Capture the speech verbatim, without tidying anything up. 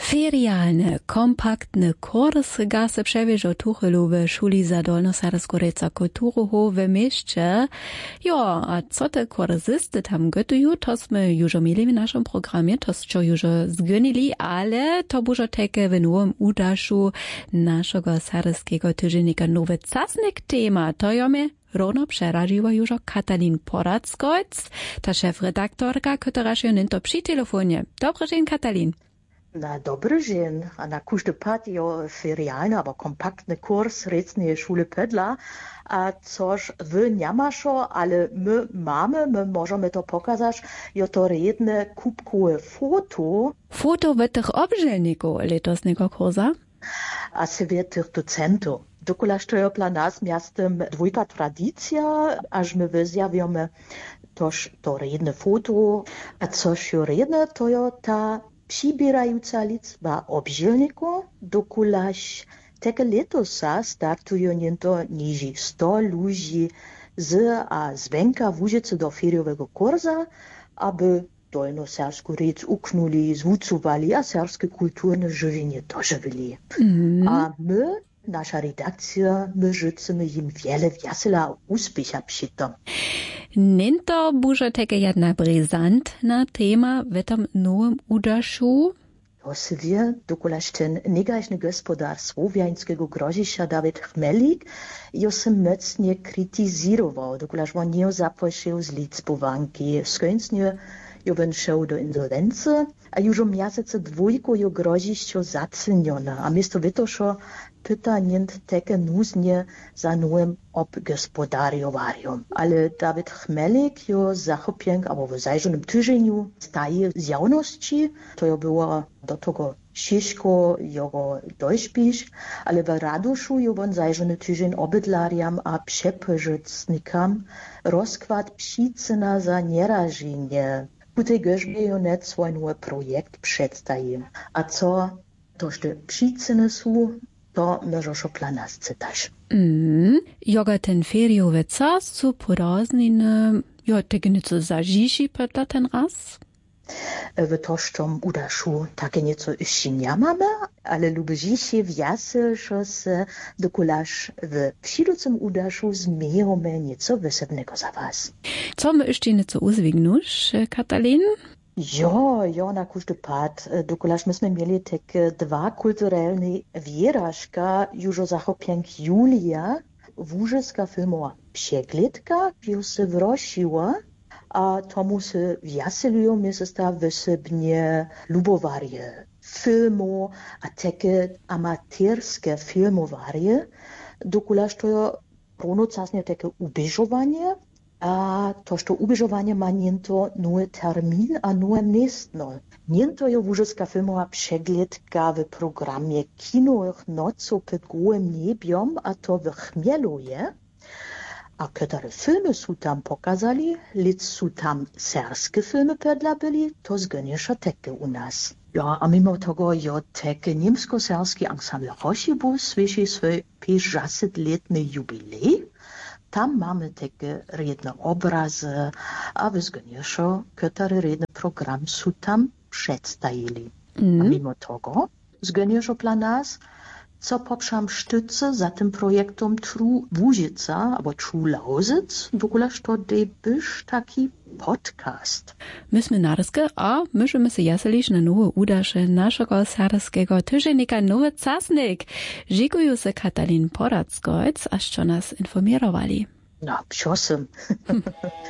Ferialny, kompaktny kurs ga se przewieźł tuchelu w szuli za Dolnosarskorejca kulturuhu w mieście. Jo, a co te kursysty tam gotują, to sme już mieli w naszym programie, to co już zgonili, ale to było takie w nowym udaszu naszego sarskiego tygodnika nowy casnik tema. To jome Rono przeradziła już Katalin Porackoc, ta szefredaktorka, która się nęto przy telefonie. Dobry dzień, Katalin. Na dobry dzień, a na każdy pad jo ferialny, aber kompaktny kurs Recnej Schule Pödla, a coż wy nie maszo, ale my mamy, my możemy to pokazać, jo to redne kubkowe foto. Foto w tych obżelników letosnego kursa? A se w tych docentów. Dokulaż to jo dla nas miastem dwójka tradycja, aż my wyzjawiamy toż to redne foto, a coż jo redne, to jo ta przybierająca liczba obżelników, dokulaż tego letosa startują niento niżej sto ludzi z a zwenka w Łużycy do feriowego kursa, aby dolnosersku rec uknuli, zwucowali, a serskie kulturne żywienie dożywili. Mm. A my, nasza redakcja, my życzymy im wiele wiesela uspiecha przy tym. Niento buże takie jedna brizantna tema w tym nowym udaszu? To se wie, dokulaż ten negaśny gospodar słowiańskiego Grożisza Dawid Chmelik jo se mocnie krytyzirował, dokulaż on nie zapoczął z liczbowanki. Skończnie jo ben szedł do insolwencji, a już o miesiące dwójku jo Grożiszczo zacenione, a miasto wytoszo pyta nient takie nuznie za nowym obgospodariowarium. Ale Dawid Chmelik jo zachopięk, albo w zajrzonym tydzieniu staje z jawności, to jo było do tego ciężko jego dojśpić, ale w Raduszu jo on zajrzony tydzień obydlariam a przepyżycnikam rozkład przyczyna za nierażenie. U tej gorzbie jo net swój nowy projekt przedstawił. A co toż te przyczyny są, to możesz dla nas czytać. Mm, joga ten feriowy czas su porazniny, jo tego nieco zažiši podla ten raz? W tożczym udaszu takie nieco jeszcze nie mamy, ale lubię wiasy, że se dokulaż w przyjducym udaszu zmiejemy nieco wysebnego za was. Co my jeszcze nieco uzwignusz, Katalin? Jo, jo, na każdy pad. Dokulaż myśmy mieli takie dwa kulturalne wierażka, już o zachopięk Julia, wóżyska filmowa przeglądka, która się wrosiła, a tomu się wiaselują, my się sta wysebnie lubowarie filmu, a takie amaterskie filmowarie, dokulaż to jo rovnocasnie takie ubieżowanie, a to, što ubieżowanie ma niento nowy termin, a nowe miestno. Niento je wóżyska filmowa przeglądka w programie kinowych noców pod gołym niebiom, a to w Chmieluje. A które filmy są tam pokazali, lecz są tam serskie filmy pedla byli, to zgoniesza takie u nas. Ja, a mimo tego jo takie niemsko-serski ensemble Rochibus słyszy swój pięćdziesięcioletny jubilej. Tam mamy takie redne obrazy, a wyzgonieszo, które redne program są tam przedstawili. Mm. A mimo tego, zgonieszo dla nas, co poprzam sztyce za tym projektem True Łużyca, albo True Lauzyc, dokulaż to debysz taki podcast. Myśmy narskie, a możemy się jaselić na nowe udasze naszego sarskiego tygodnika Nowy Casnik. Dziękuję se Katalin Porackoc, aż co nas informowali. No, psiosem.